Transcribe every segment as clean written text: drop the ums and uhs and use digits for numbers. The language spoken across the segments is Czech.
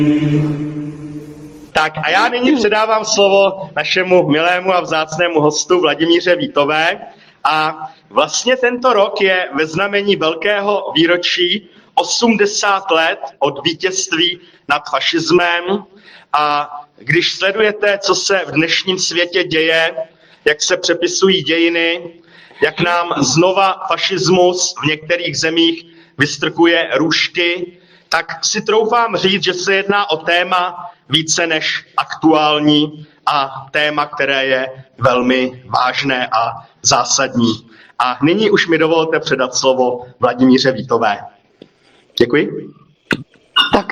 Tak a já nyní předávám slovo našemu milému a vzácnému hostu Vladimíře Vítové. A vlastně tento rok je ve znamení velkého výročí 80 let od vítězství nad fašismem. A když sledujete, co se v dnešním světě děje, jak se přepisují dějiny, jak nám znova fašismus v některých zemích vystrkuje růžky, tak si troufám říct, že se jedná o téma více než aktuální a téma, které je velmi vážné a zásadní. A nyní už mi dovolte předat slovo Vladimíře Vítové. Děkuji. Tak,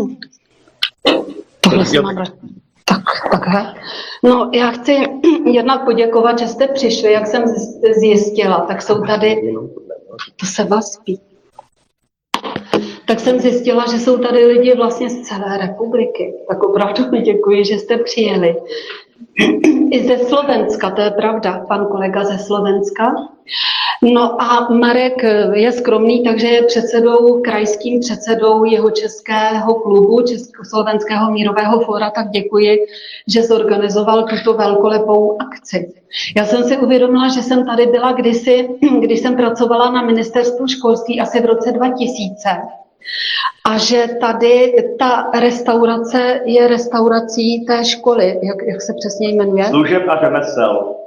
tohle si mám takhle. No, já chci jednak poděkovat, že jste přišli, jak jsem zjistila, tak jsou tady, to se vás spí. Tak jsem zjistila, že jsou tady lidi vlastně z celé republiky. Tak opravdu mi děkuji, že jste přijeli. I ze Slovenska, to je pravda, pan kolega ze Slovenska. No a Marek je skromný, takže je krajským předsedou jeho českého klubu, Československého mírového fóra, tak děkuji, že zorganizoval tuto velkolepou akci. Já jsem si uvědomila, že jsem tady byla kdysi, když jsem pracovala na ministerstvu školství asi v roce 2000. A že tady ta restaurace je restaurací té školy, jak se přesně jmenuje? Služeb a řemesel.